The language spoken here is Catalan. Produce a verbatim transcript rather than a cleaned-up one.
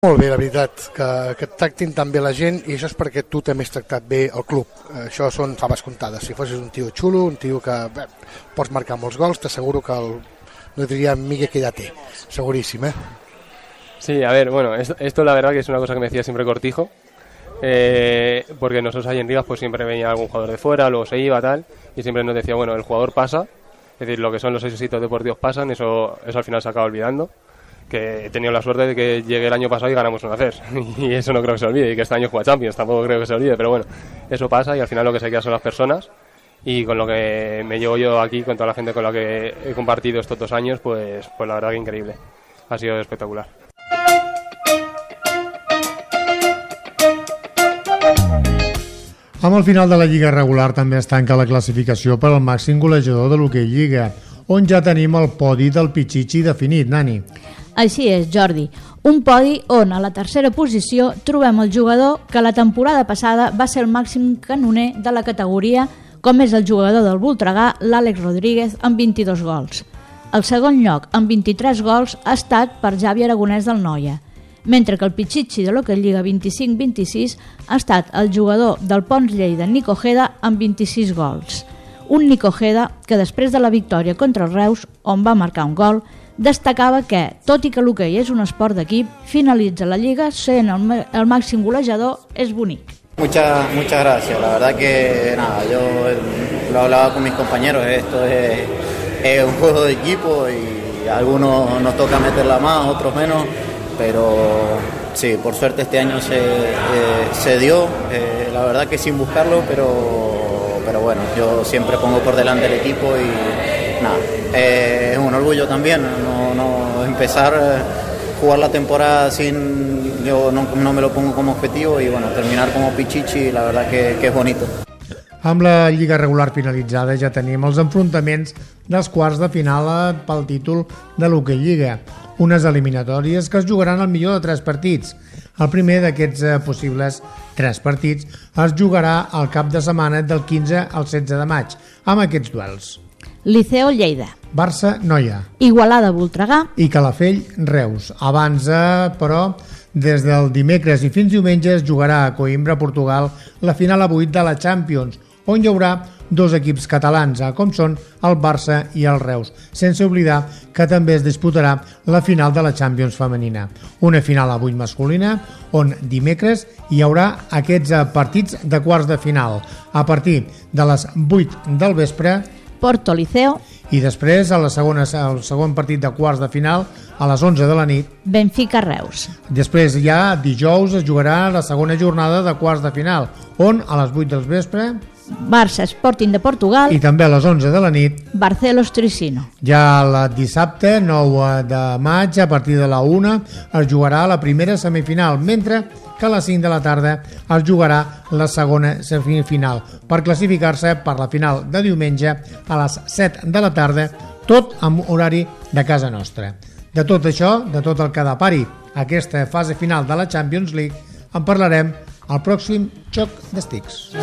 Molt bé, la veritat, que, que et tractin tan bé la gent, i això és perquè tu també has tractat bé el club. Això són faves comptades. Si fossis un tio xulo, un tio que bé, pots marcar molts gols, t'asseguro que el, no diría Miguel que ya té, seguríssim, ¿eh? Sí, a ver, bueno, esto, esto la verdad que es una cosa que me decía siempre Cortijo, eh, porque nosotros ahí en Rivas pues siempre venía algún jugador de fuera, luego se iba, tal, y siempre nos decía, bueno, el jugador pasa, es decir, lo que son los éxitos deportivos pasan, eso, eso al final se acaba olvidando. Que he tenido la suerte de que llegué el año pasado y ganamos un A C E S, y eso no creo que se olvide, y que este año juega Champions, tampoco creo que se olvide, pero bueno, eso pasa y al final lo que se queda son las personas, y con lo que me llevo yo aquí, con toda la gente con la que he compartido estos dos años, pues, pues la verdad que increíble, ha sido espectacular. Amb el final de la Lliga regular també es tanca la classificació per al màxim golejador de l'hoquei Lliga, on ja tenim el podi del Pichichi definit, Nani. Així és, Jordi. Un podi on a la tercera posició trobem el jugador que la temporada passada va ser el màxim canoner de la categoria, com és el jugador del Voltregà, l'Àlex Rodríguez, amb vint-i-dos gols. El segon lloc, amb vint-i-tres gols, ha estat per Javi Aragonès del Noia, mentre que el Pichichi de l'Hockey Lliga vint-i-cinc vint-i-sis ha estat el jugador del Pons Lleida, Nico Ojeda, amb vint-i-sis gols. Un Nico Ojeda que després de la victòria contra el Reus, on va marcar un gol, destacava que, tot i que l'hoquei és un esport d'equip, finalitza la Lliga sent el, el màxim golejador, és bonic. Muchas, muchas gracias, la verdad que nada, yo lo hablaba con mis compañeros, esto es, es un juego de equipo y a algunos nos toca meterla más, otros menos, pero sí, por suerte este año se, eh, se dio, eh, la verdad que sin buscarlo, pero, pero bueno, yo siempre pongo por delante el equipo y nada, eh, es un orgullo también no, no empezar a jugar la temporada sin, yo no, no me lo pongo como objetivo y bueno, terminar como Pichichi, la verdad que, que es bonito. Amb la Lliga regular finalitzada ja tenim els enfrontaments dels quarts de final pel títol de l'Hockey Lliga, unes eliminatòries que es jugaran al millor de tres partits. El primer d'aquests eh, possibles tres partits es jugarà al cap de setmana del quinze al setze de maig, amb aquests duels. Liceo Lleida, Barça Noia, Igualada Voltregà i Calafell Reus. Abans, eh, però, des del dimecres i fins diumenge es jugarà a Coimbra, Portugal, la final a vuit de la Champions, on hi haurà dos equips catalans, com són el Barça i el Reus, sense oblidar que també es disputarà la final de la Champions femenina. Una final a vuit masculina, on dimecres hi haurà aquests partits de quarts de final, a partir de les vuit del vespre, Porto Liceo, i després a la segona, el segon partit de quarts de final a les onze de la nit, Benfica Reus. Després ja dijous es jugarà la segona jornada de quarts de final, on a les vuit del vespre, Barça Sporting de Portugal, i també a les onze de la nit, Barcelos Tricino. ja el dissabte nou de maig a partir de la una es jugarà la primera semifinal, mentre que a les cinc de la tarda es jugarà la segona semifinal per classificar-se per la final de diumenge a les set de la tarda, tot amb horari de casa nostra. De tot això, de tot el que depari aquesta fase final de la Champions League, en parlarem al pròxim Xoc d'Estics.